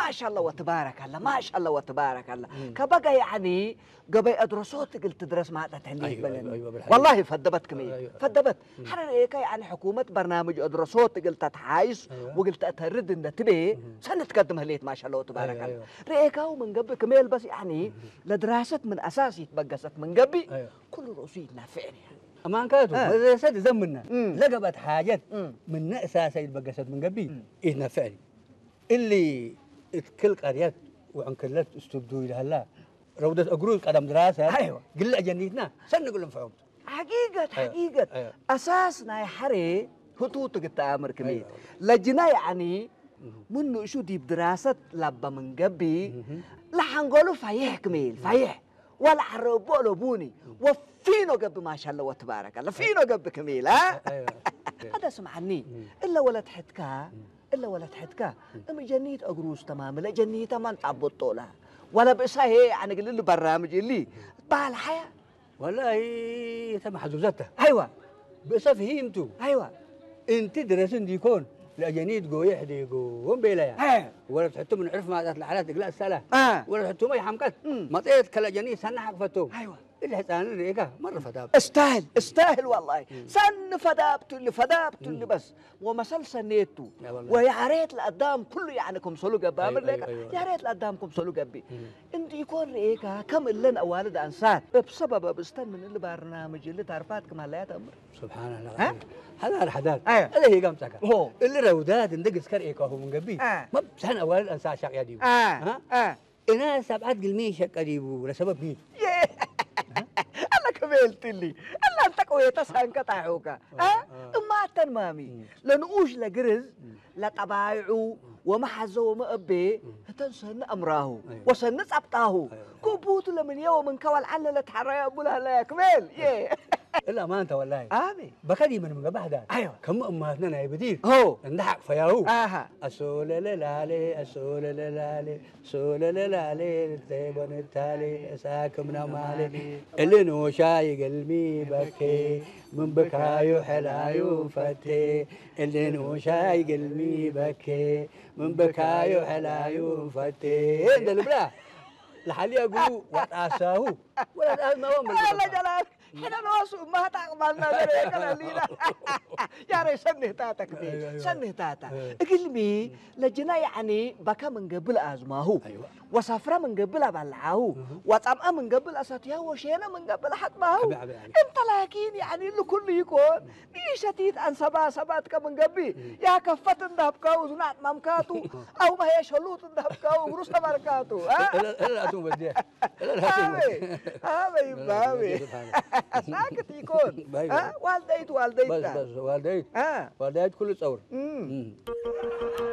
ما شاء الله وتبارك الله ما شاء الله وتبارك الله كبقى يعني قبل أدرسوت قلت تدرس ما تهليك بلن والله فدبت كمية فدبت حنا إيه يعني حكومة برنامج أدرسوت قلت تحايس وقلت أتهرد إن تبي سنة تقدم هليت ما شاء الله وتبارك الله رأيك من قبل كميل بس يعني لدراسة من أساسي تبقست من قبل كل رؤسي نافعني أمان كاتو مدرسة زمنا لقبت حاجات من أساسي تبقست من قبل إيه نافعني اللي كل قريات وعن كلت استبدوا إلى هلا روضة أقروي قدم دراسة أيوة قل أجنيتنا سن نقول لهم فهمت حقيقة أساسنا يا حري هتوت قلت أمر كمية لجنا يعني منو شو دي بدراسة لبا من قبي لا حنقولوا فايح كميل فايح ولا حربوا لبوني وفينو قبي ما شاء الله وتبارك الله فينو قبي كميل ها هذا سمعني إلا ولا تحتكا إلا ولا تحتكا أما جنيت أقروس تماما لا جنيت ما نتعبطوا لها ولا بس هي يعني قل له برنامج اللي بالحياة والله تم حدوزته أيوة بس فهمتوا أيوة أنت درسن ديكون لأجنيت جو يحدي جو وين بيلا يعني ولا تحطوا من عرف ما ذات الحالات قلا السلة ولا تحطوا ما يحمكت ما طيت كلا جنيت سنة حق فتوم أيوة اللي حتى ريكا مرة فداب استاهل والله سن فدابت اللي بس ومسل سنيتو ويا ريت القدام كله يعني كم سلو قبي أمر لك يا ريت القدام كم سلو قبي انت يكون ريكا كم اللي والد انسان بسبب بستن من البرنامج اللي تعرفاتكم هلا امر سبحان الله هذا الحداد هذا هي قام سكر اللي رودات ندق سكر ايكو هو من قبي ما بسن اوالد انسان شاق يديو انا سبعات قلمي شق يديو لسبب مين كملت لي الله انت كويتا سانكتاعوكا ما تنمامي لنقوش لجرز لا تبايعو وما حزو وما أبي هتنسن أمره وسن صبطاه كوبوت لمن يوم من كوال علة تحريا بولا لا كمل إلا ما أنت والله آمين بكدي من قبل هذا أيوة كم أمهاتنا نايبدين هو نضحك فياهو أسول للالي سول للالي تيبون التالي ساكمنا مالي اللي نوشاي قلبي بكي من بكايو حلايو فتي اللي نوشاي قلبي بكي من بكايو حلايو فتي هذا البلا لحالي أقول واتأساهو ولا تأساهو لا جلال حنا نواسو ما تقبلنا ذلك لينا يا ري سنه تاتك بي سنه تاتا قلبي لجنا يعني بكا من قبل ازماهو وسافره من قبل بلعاهو وطمأ من قبل اساتيا وشينا من قبل حتماهو انت لكن يعني الكل يكون نيشتيت ان سبات من قبل يا كفت ندبكا وزنات ممكاتو او ما هي شلوت ندبكا ورس بركاتو لا اتوم بدي لا ساكت يكون والديت بس والديت كل تصور